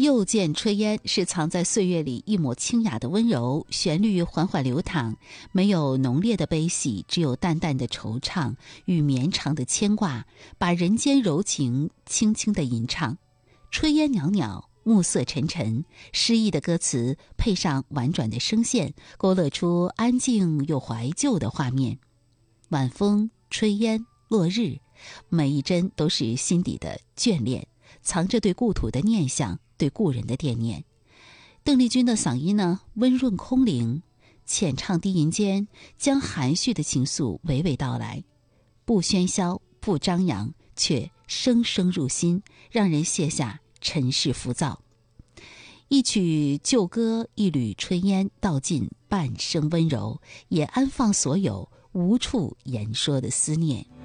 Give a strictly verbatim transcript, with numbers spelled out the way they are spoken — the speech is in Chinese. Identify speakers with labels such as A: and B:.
A: 又见炊烟是藏在岁月里一抹清雅的温柔，旋律缓缓流淌，没有浓烈的悲喜，只有淡淡的惆怅与绵长的牵挂，把人间柔情轻轻地吟唱。炊烟袅袅，暮色沉沉，诗意的歌词配上婉转的声线，勾勒出安静又怀旧的画面。晚风、炊烟、落日，每一帧都是心底的眷恋，藏着对故土的念想，对故人的惦念。邓丽君的嗓音呢，温润空灵，浅唱低吟间，将含蓄的情愫娓娓道来，不喧嚣，不张扬，却声声入心，让人卸下尘世浮躁。一曲旧歌，一缕炊烟，道尽半生温柔，也安放所有无处言说的思念。